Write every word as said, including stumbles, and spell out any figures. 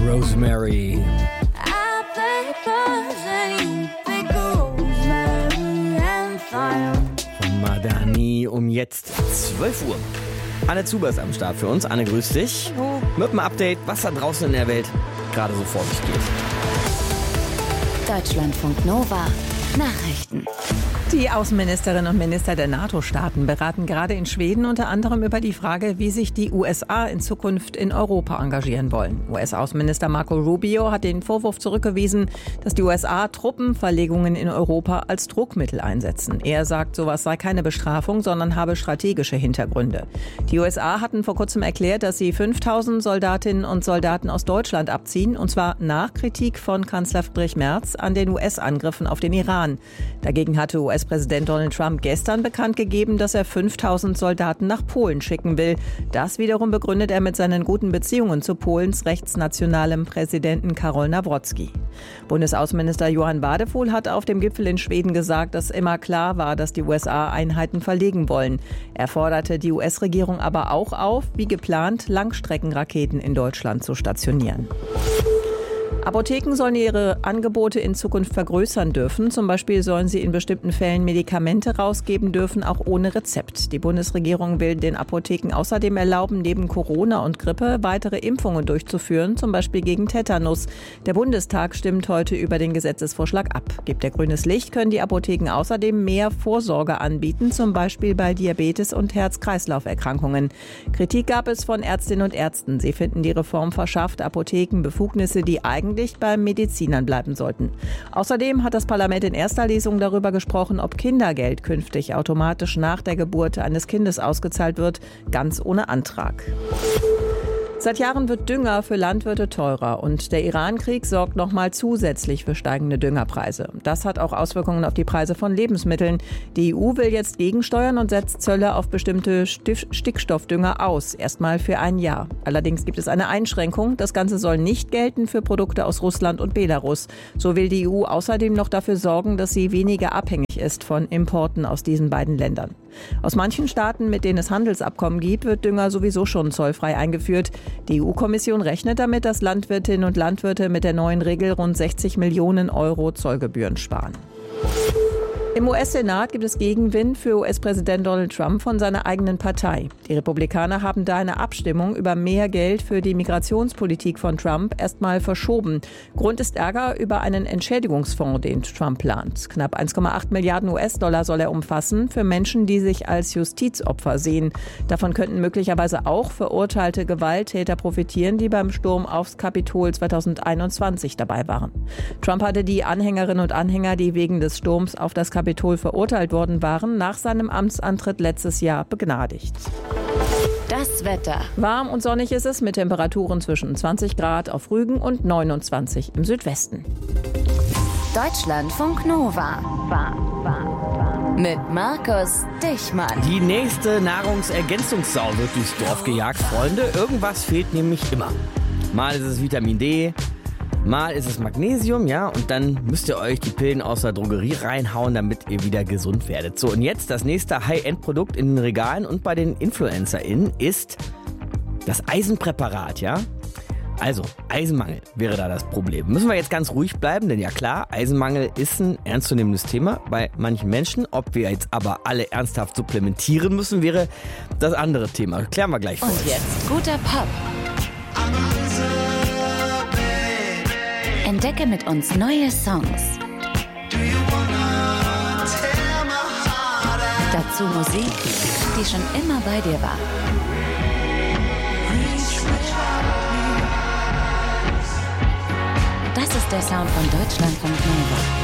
Rosemary. Von Madani um jetzt zwölf Uhr. Anne Zuber ist am Start für uns. Anne, grüß dich. Oh. Mit einem Update, was da draußen in der Welt gerade so vor sich geht. Deutschlandfunk Nova Nachrichten. Die Außenministerinnen und Minister der NATO-Staaten beraten gerade in Schweden unter anderem über die Frage, wie sich die U S A in Zukunft in Europa engagieren wollen. U S-Außenminister Marco Rubio hat den Vorwurf zurückgewiesen, dass die U S A Truppenverlegungen in Europa als Druckmittel einsetzen. Er sagt, sowas sei keine Bestrafung, sondern habe strategische Hintergründe. Die U S A hatten vor kurzem erklärt, dass sie fünftausend Soldatinnen und Soldaten aus Deutschland abziehen, und zwar nach Kritik von Kanzler Friedrich Merz an den U S-Angriffen auf den Iran. Dagegen hatte U S-Präsident Donald Trump gestern bekannt gegeben, dass er fünftausend Soldaten nach Polen schicken will. Das wiederum begründet er mit seinen guten Beziehungen zu Polens rechtsnationalem Präsidenten Karol Nawrocki. Bundesaußenminister Johann Wadephul hat auf dem Gipfel in Schweden gesagt, dass immer klar war, dass die U S A Einheiten verlegen wollen. Er forderte die U S-Regierung aber auch auf, wie geplant Langstreckenraketen in Deutschland zu stationieren. Apotheken sollen ihre Angebote in Zukunft vergrößern dürfen. Zum Beispiel sollen sie in bestimmten Fällen Medikamente rausgeben dürfen, auch ohne Rezept. Die Bundesregierung will den Apotheken außerdem erlauben, neben Corona und Grippe weitere Impfungen durchzuführen, zum Beispiel gegen Tetanus. Der Bundestag stimmt heute über den Gesetzesvorschlag ab. Gibt er grünes Licht, können die Apotheken außerdem mehr Vorsorge anbieten, zum Beispiel bei Diabetes und Herz-Kreislauf-Erkrankungen. Kritik gab es von Ärztinnen und Ärzten. Sie finden, die Reform verschafft Apotheken Befugnisse, die eigentlich bei Medizinern bleiben sollten. Außerdem hat das Parlament in erster Lesung darüber gesprochen, ob Kindergeld künftig automatisch nach der Geburt eines Kindes ausgezahlt wird, ganz ohne Antrag. Seit Jahren wird Dünger für Landwirte teurer und der Iran-Krieg sorgt nochmal zusätzlich für steigende Düngerpreise. Das hat auch Auswirkungen auf die Preise von Lebensmitteln. Die E U will jetzt gegensteuern und setzt Zölle auf bestimmte Stif- Stickstoffdünger aus, erstmal für ein Jahr. Allerdings gibt es eine Einschränkung. Das Ganze soll nicht gelten für Produkte aus Russland und Belarus. So will die E U außerdem noch dafür sorgen, dass sie weniger abhängig ist von Importen aus diesen beiden Ländern. Aus manchen Staaten, mit denen es Handelsabkommen gibt, wird Dünger sowieso schon zollfrei eingeführt. Die E U-Kommission rechnet damit, dass Landwirtinnen und Landwirte mit der neuen Regel rund sechzig Millionen Euro Zollgebühren sparen. Im U S-Senat gibt es Gegenwind für U S-Präsident Donald Trump von seiner eigenen Partei. Die Republikaner haben da eine Abstimmung über mehr Geld für die Migrationspolitik von Trump erstmal verschoben. Grund ist Ärger über einen Entschädigungsfonds, den Trump plant. Knapp eins Komma acht Milliarden U S-Dollar soll er umfassen für Menschen, die sich als Justizopfer sehen. Davon könnten möglicherweise auch verurteilte Gewalttäter profitieren, die beim Sturm aufs Kapitol zweitausendeinundzwanzig dabei waren. Trump hatte die Anhängerinnen und Anhänger, die wegen des Sturms auf das Kapitol verurteilt worden waren, nach seinem Amtsantritt letztes Jahr begnadigt. Das Wetter. Warm und sonnig ist es mit Temperaturen zwischen zwanzig Grad auf Rügen und neunundzwanzig im Südwesten. Deutschlandfunk Nova. Mit Markus Dichmann. Die nächste Nahrungsergänzungssau wird durchs Dorf gejagt, Freunde. Irgendwas fehlt nämlich immer. Mal ist es Vitamin D, mal ist es Magnesium, ja, und dann müsst ihr euch die Pillen aus der Drogerie reinhauen, damit ihr wieder gesund werdet. So, und jetzt das nächste High-End-Produkt in den Regalen und bei den InfluencerInnen ist das Eisenpräparat, ja. Also, Eisenmangel wäre da das Problem. Müssen wir jetzt ganz ruhig bleiben, denn ja klar, Eisenmangel ist ein ernstzunehmendes Thema bei manchen Menschen. Ob wir jetzt aber alle ernsthaft supplementieren müssen, wäre das andere Thema. Klären wir gleich vor. Und jetzt guter Pop. Entdecke mit uns neue Songs. Dazu Musik, die schon immer bei dir war. Das ist der Sound von Deutschlandfunk Nova.